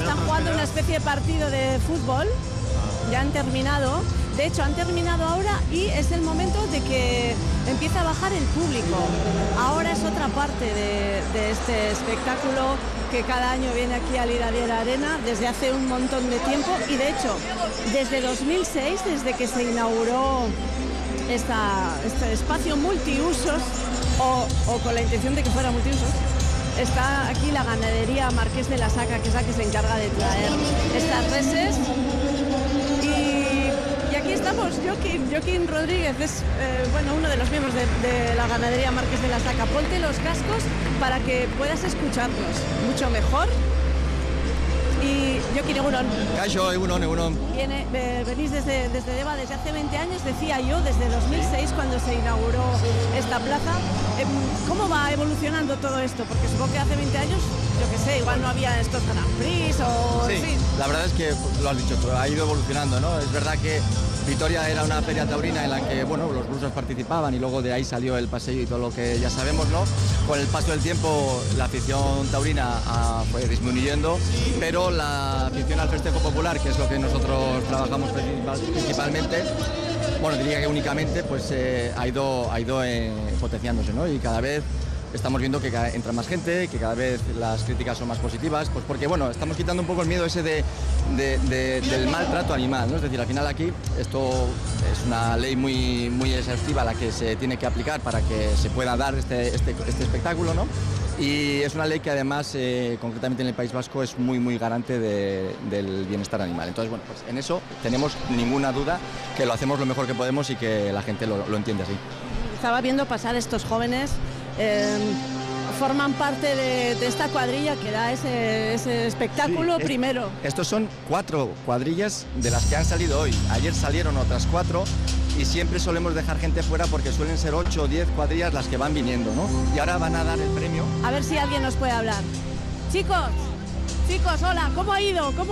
están jugando una especie de partido de fútbol. Ya han terminado. De hecho, han terminado ahora y es el momento de que empieza a bajar el público. Ahora es otra parte de este espectáculo que cada año viene aquí al Iradier Arena desde hace un montón de tiempo. Y de hecho, desde 2006, desde que se inauguró este espacio multiusos, o con la intención de que fuera multiusos, está aquí la ganadería Marqués de la Saca, que es la que se encarga de traer estas reses. Y aquí estamos, Joaquín Rodríguez es uno de los miembros de la ganadería Marqués de la Saca. Ponte los cascos para que puedas escucharnos mucho mejor. Y Joaquín, egunon. Kaixo, egunon. Venís desde Deba desde hace 20 años, decía yo, desde 2006 cuando se inauguró esta plaza. ¿Cómo va evolucionando todo esto? Porque supongo que hace 20 años, yo qué sé, igual no había estos Grand Prix o... Sí, la verdad es que, lo has dicho tú, ha ido evolucionando, ¿no? Es verdad que Vitoria era una feria taurina en la que, bueno, los rusos participaban y luego de ahí salió el paseo y todo lo que ya sabemos, ¿no? Con el paso del tiempo la afición taurina fue disminuyendo, pero la afición al festejo popular, que es lo que nosotros trabajamos principalmente, bueno, diría que únicamente, pues ha ido potenciándose, ¿no? Y cada vez estamos viendo que entra más gente, que cada vez las críticas son más positivas, pues porque, bueno, estamos quitando un poco el miedo ese del maltrato animal, ¿no? Es decir, al final aquí esto es una ley muy exhaustiva la que se tiene que aplicar para que se pueda dar este espectáculo, ¿no? Y es una ley que además, concretamente en el País Vasco, es muy garante del bienestar animal. Entonces, bueno, pues en eso tenemos ninguna duda que lo hacemos lo mejor que podemos y que la gente lo entiende así. Estaba viendo pasar estos jóvenes, forman parte de esta cuadrilla que da ese espectáculo primero. Estos son 4 cuadrillas de las que han salido hoy. Ayer salieron otras 4 y siempre solemos dejar gente fuera porque suelen ser 8 o 10 cuadrillas las que van viniendo, ¿no? Y ahora van a dar el premio. A ver si alguien nos puede hablar. Chicos, hola, ¿cómo ha ido?